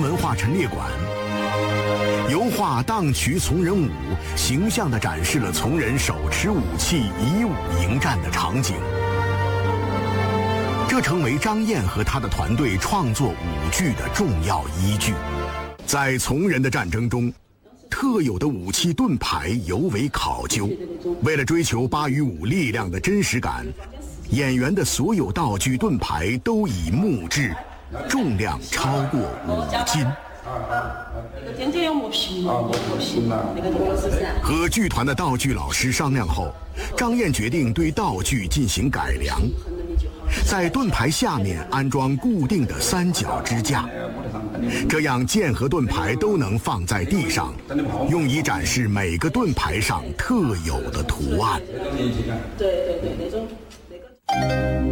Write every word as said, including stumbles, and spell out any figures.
文化陈列馆。油画荡渠从人舞，形象地展示了从人手持武器以武迎战的场景。这成为张燕和他的团队创作舞剧的重要依据。在从人的战争中，特有的武器盾牌尤为考究。为了追求八与五力量的真实感，演员的所有道具盾牌都以木制，重量超过五斤。 真正有木芯啊，木芯啊，那个螺丝是。 和剧团的道具老师商量后，张燕决定对道具进行改良，在盾牌下面安装固定的三角支架，这样剑和盾牌都能放在地上，用以展示每个盾牌上特有的图案。 对对对，那种那个。